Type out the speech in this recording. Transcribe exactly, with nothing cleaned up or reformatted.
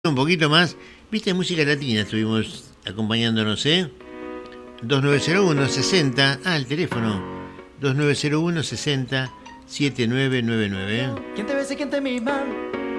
Un poquito más, viste, música latina estuvimos acompañándonos, ¿eh? dos nueve cero uno sesenta, ah, el teléfono, dos nueve cero uno sesenta setenta y nueve noventa y nueve. ¿Quién te besa y quién te mima?